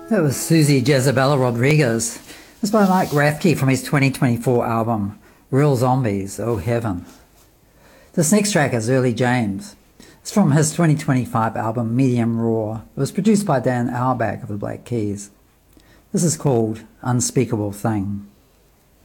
That was Susie Jezabella Rodriguez. It's by Mike Rathke from his 2024 album, Real Zombies, Oh Heaven. This next track is Early James. It's from his 2025 album, Medium Raw. It was produced by Dan Auerbach of the Black Keys. This is called Unspeakable Thing.